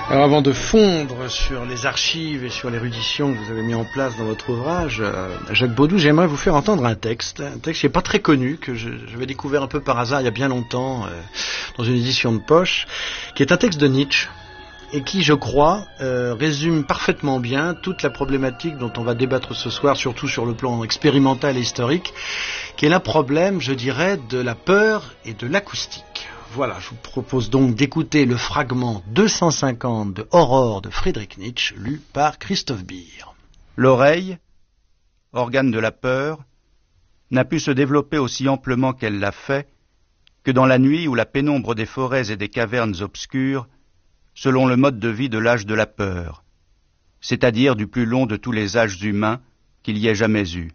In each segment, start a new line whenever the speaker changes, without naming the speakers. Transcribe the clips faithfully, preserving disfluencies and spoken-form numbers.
Alors avant de fondre sur les archives et sur l'érudition que vous avez mis en place dans votre ouvrage, euh, Jacques Baudou, j'aimerais vous faire entendre un texte, un texte qui n'est pas très connu, que je, j'avais découvert un peu par hasard il y a bien longtemps euh, dans une édition de poche, qui est un texte de Nietzsche et qui, je crois, euh, résume parfaitement bien toute la problématique dont on va débattre ce soir, surtout sur le plan expérimental et historique, qui est le problème, je dirais, de la peur et de l'acoustique. Voilà, je vous propose donc d'écouter le fragment deux cent cinquante de Aurore de Friedrich Nietzsche, lu par Christophe Beer.
L'oreille, organe de la peur, n'a pu se développer aussi amplement qu'elle l'a fait que dans la nuit où la pénombre des forêts et des cavernes obscures, selon le mode de vie de l'âge de la peur, c'est-à-dire du plus long de tous les âges humains qu'il y ait jamais eu.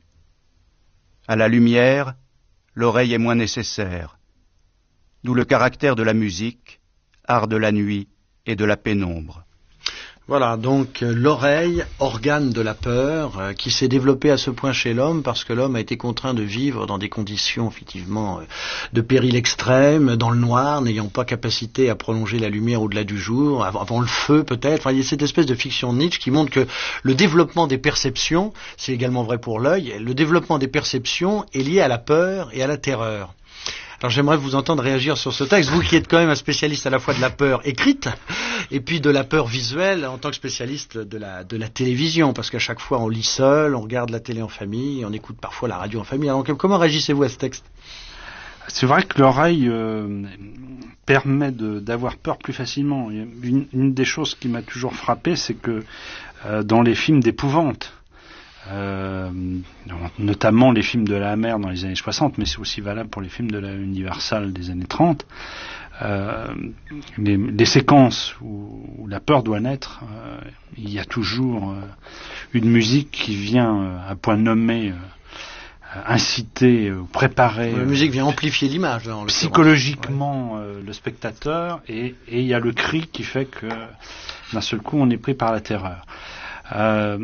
À la lumière, l'oreille est moins nécessaire, d'où le caractère de la musique, art de la nuit et de la pénombre.
Voilà, donc euh, l'oreille, organe de la peur, euh, qui s'est développée à ce point chez l'homme parce que l'homme a été contraint de vivre dans des conditions effectivement euh, de péril extrême, dans le noir, n'ayant pas capacité à prolonger la lumière au-delà du jour, avant, avant le feu peut-être. Enfin, il y a cette espèce de fiction de Nietzsche qui montre que le développement des perceptions, c'est également vrai pour l'œil, le développement des perceptions est lié à la peur et à la terreur. Alors j'aimerais vous entendre réagir sur ce texte, vous qui êtes quand même un spécialiste à la fois de la peur écrite et puis de la peur visuelle en tant que spécialiste de la, de la télévision, parce qu'à chaque fois on lit seul, on regarde la télé en famille, on écoute parfois la radio en famille. Alors comment réagissez-vous à ce texte ?
C'est vrai que l'oreille euh, permet de, d'avoir peur plus facilement. Une, une des choses qui m'a toujours frappé, c'est que euh, dans les films d'épouvante, Euh, notamment les films de la Hammer dans les années soixante, mais c'est aussi valable pour les films de la Universal des années trente, euh, les, les séquences où, où la peur doit naître, euh, il y a toujours euh, une musique qui vient euh, à point nommé euh, inciter, euh, préparer.
La musique vient amplifier l'image. Là,
psychologiquement ouais. euh, le spectateur, et, et il y a le cri qui fait que d'un seul coup on est pris par la terreur. Euh,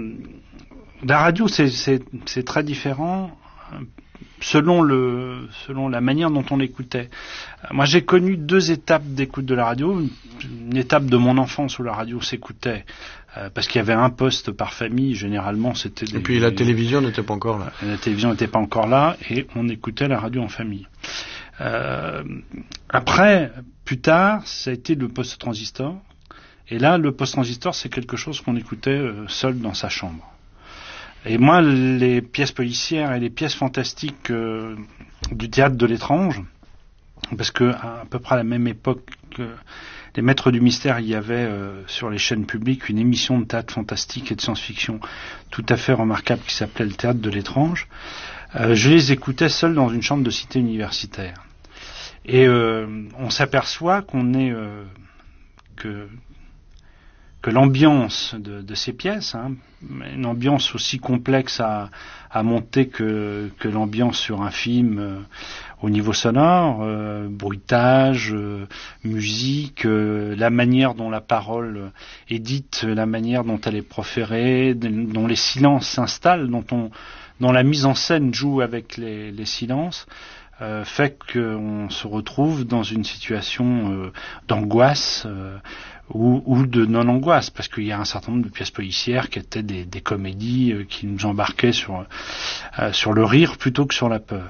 La radio, c'est, c'est, c'est très différent selon, le, selon la manière dont on l'écoutait. Moi, j'ai connu deux étapes d'écoute de la radio. Une étape de mon enfance où la radio s'écoutait, euh, parce qu'il y avait un poste par famille, généralement c'était... Des,
et puis la télévision n'était pas encore là.
La télévision n'était pas encore là, et on écoutait la radio en famille. Euh, après, plus tard, ça a été le poste transistor. Et là, le poste transistor, c'est quelque chose qu'on écoutait euh, seul dans sa chambre. Et moi, les pièces policières et les pièces fantastiques euh, du théâtre de l'étrange, parce que à, à peu près à la même époque que les Maîtres du Mystère, il y avait euh, sur les chaînes publiques une émission de théâtre fantastique et de science-fiction tout à fait remarquable qui s'appelait le théâtre de l'étrange. Euh, je les écoutais seul dans une chambre de cité universitaire. Et euh, on s'aperçoit qu'on est... Euh, que... que l'ambiance de, de ces pièces, hein, une ambiance aussi complexe à, à monter que, que l'ambiance sur un film euh, au niveau sonore, euh, bruitage, euh, musique, euh, la manière dont la parole est dite, la manière dont elle est proférée, dont les silences s'installent, dont, on, dont la mise en scène joue avec les, les silences, euh, fait qu'on se retrouve dans une situation euh, d'angoisse, euh, Ou, ou de non-angoisse, parce qu'il y a un certain nombre de pièces policières qui étaient des, des comédies euh, qui nous embarquaient sur, euh, sur le rire plutôt que sur la peur.